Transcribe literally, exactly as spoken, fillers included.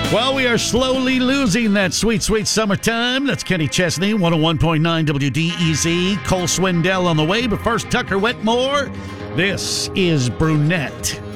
Well, we are slowly losing that sweet, sweet summertime. That's Kenny Chesney, one oh one point nine W D E Z. Cole Swindell on the way, but first, Tucker Wetmore. This is Brunette.